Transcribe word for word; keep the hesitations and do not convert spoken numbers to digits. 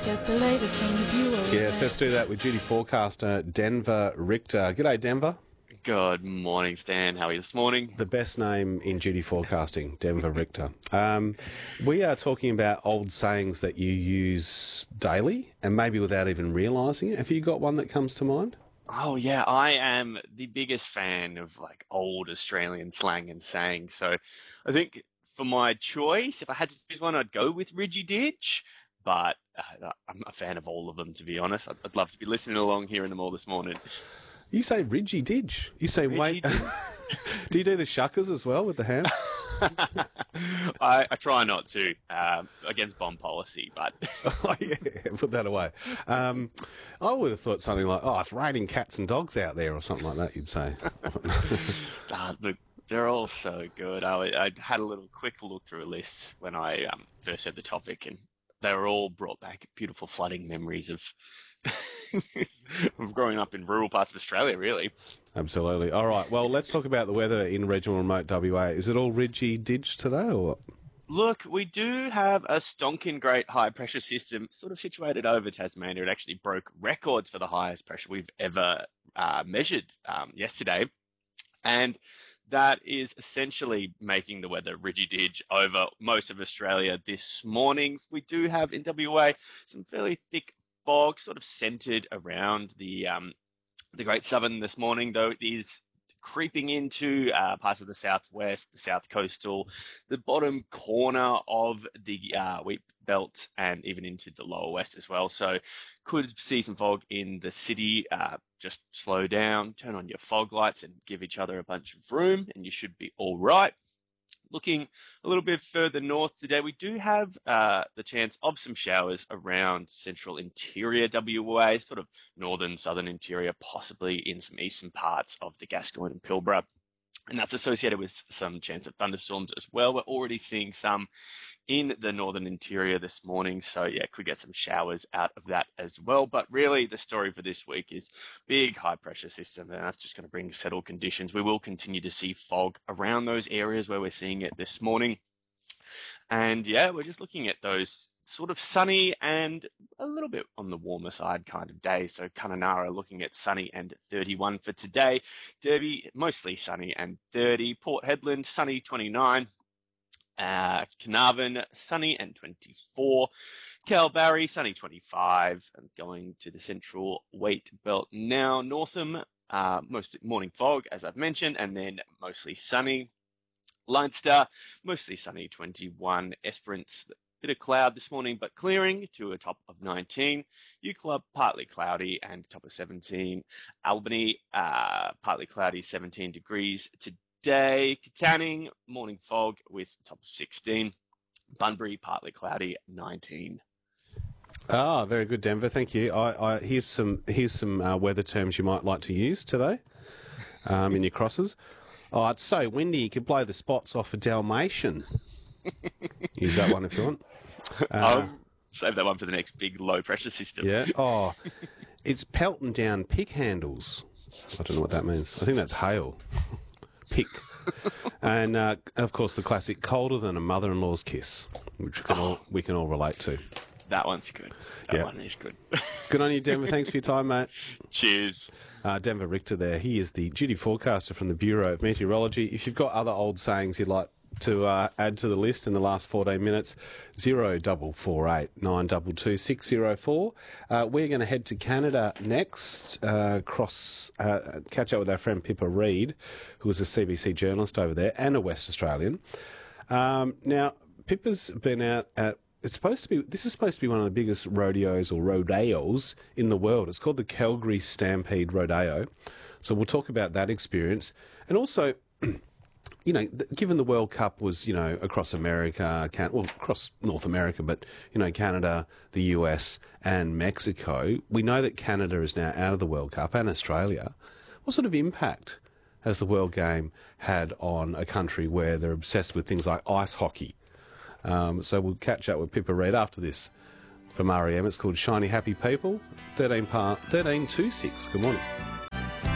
Get the latest from the Bureau. Yes, let's do that with duty forecaster Denver Richter. G'day, Denver. Good morning, Stan. How are you this morning? The best name in duty forecasting, Denver Richter. Um, we are talking about old sayings that you use daily and maybe without even realising it. Have you got one that comes to mind? Oh yeah, I am the biggest fan of like old Australian slang and saying. So I think for my choice, if I had to choose one, I'd go with Ridgy Ditch. But uh, I'm a fan of all of them, to be honest. I'd, I'd love to be listening along, hearing them all this morning. You say Ridgy Didge. You say, wait. Do you do the shuckers as well with the hands? I, I try not to, um, against bomb policy, but... Oh, yeah, put that away. Um, I would have thought something like, oh, it's raining cats and dogs out there or something like that, you'd say. uh, look, they're all so good. I, I had a little quick look through a list when I um, first heard the topic, and they were all brought back beautiful flooding memories of... of growing up in rural parts of Australia, really. Absolutely. All right, well, let's talk about the weather in regional remote W A. Is it all ridgy didge today or what? Look, we do have a stonking great high-pressure system sort of situated over Tasmania. It actually broke records for the highest pressure we've ever uh, measured um, yesterday. And that is essentially making the weather ridgy-didge over most of Australia this morning. We do have in W A some fairly thick fog sort of centered around the um, the Great Southern this morning, though it is creeping into uh, parts of the southwest, the south coastal, the bottom corner of the uh, wheat belt, and even into the lower west as well. So could see some fog in the city. Uh, just slow down, turn on your fog lights and give each other a bunch of room and you should be all right. Looking a little bit further north today, we do have uh, the chance of some showers around central interior W A, sort of northern, southern interior, possibly in some eastern parts of the Gascoyne and Pilbara. And that's associated with some chance of thunderstorms as well. We're already seeing some in the northern interior this morning. So yeah, could get some showers out of that as well. But really the story for this week is big high pressure system. And that's just going to bring settled conditions. We will continue to see fog around those areas where we're seeing it this morning. And yeah, we're just looking at those sort of sunny and a little bit on the warmer side kind of days. So Kununurra looking at sunny and thirty-one for today. Derby, mostly sunny and thirty. Port Hedland, sunny twenty-nine. Uh, Carnarvon, sunny and twenty-four. Kalbarri, sunny twenty-five. And going to the central wheat belt now. Northam, uh, most morning fog, as I've mentioned, and then mostly sunny. Leinster, mostly sunny, twenty-one. Esperance, bit of cloud this morning, but clearing to a top of nineteen. UClub, partly cloudy and top of seventeen. Albany, uh, partly cloudy, seventeen degrees today. Katanning, morning fog with top of sixteen. Bunbury, partly cloudy, nineteen. Ah, very good, Denver. Thank you. I, I here's some here's some uh, weather terms you might like to use today um, in your crosses. Oh, it's so windy you could blow the spots off a Dalmatian. Use that one if you want. Uh, Um, save that one for the next big low pressure system. yeah. Oh, it's pelting down pick handles. I don't know what that means. I think that's hail. Pick. And, uh, of course, the classic colder than a mother-in-law's kiss, which we can, all, we can all relate to. That one's good. That Yeah. one is good. Good on you, Denver. Thanks for your time, mate. Cheers. Uh, Denver Richter there. He is the duty forecaster from the Bureau of Meteorology. If you've got other old sayings you'd like to uh, add to the list in the last fourteen minutes, zero double four eight nine double two six zero four. Uh, we're going to head to Canada next. Uh, cross uh, catch up with our friend Pippa Reid, who is a C B C journalist over there and a West Australian. Um, now, Pippa's been out at. It's supposed to be. This is supposed to be one of the biggest rodeos or rodeos in the world. It's called the Calgary Stampede Rodeo. So we'll talk about that experience, and also, you know, given the World Cup was, you know, across America, can, well, across North America, but you know, Canada, the U S, and Mexico. We know that Canada is now out of the World Cup, and Australia. What sort of impact has the World Game had on a country where they're obsessed with things like ice hockey? Um, so we'll catch up with Pippa Reid after this from R E M. It's called Shiny Happy People, thirteen, par- thirteen to six. Good morning.